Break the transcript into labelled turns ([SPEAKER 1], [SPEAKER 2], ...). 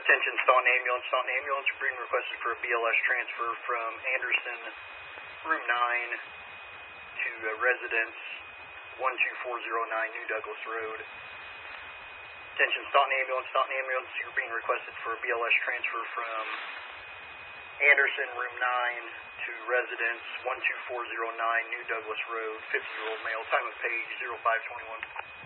[SPEAKER 1] Attention, Staunton Ambulance. Staunton Ambulance, you're being requested for a BLS transfer from Anderson, room 9, to residence 12409 New Douglas Road. Attention, Staunton Ambulance. Staunton Ambulance, you're being requested for a BLS transfer from Anderson, room 9, to residence 12409 New Douglas Road, 50-year-old male, time of page 0521.